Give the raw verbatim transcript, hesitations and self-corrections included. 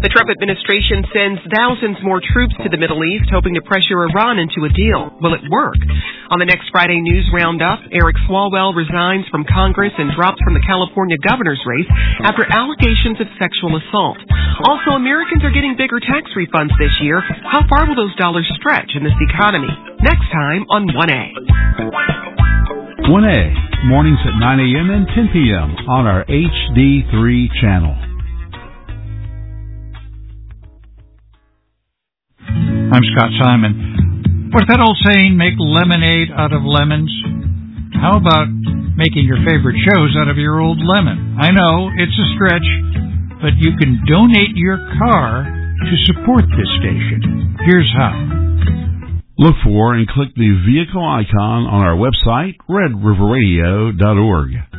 The Trump administration sends thousands more troops to the Middle East, hoping to pressure Iran into a deal. Will it work? On the next Friday News Roundup, Eric Swalwell resigns from Congress and drops from the California governor's race after allegations of sexual assault. Also, Americans are getting bigger tax refunds this year. How far will those dollars stretch in this economy? Next time on one A. one A, mornings at nine a.m. and ten p.m. on our H D three channel. I'm Scott Simon. What's that old saying, make lemonade out of lemons? How about making your favorite shows out of your old lemon? I know, it's a stretch, but you can donate your car to support this station. Here's how. Look for and click the vehicle icon on our website, red river radio dot org.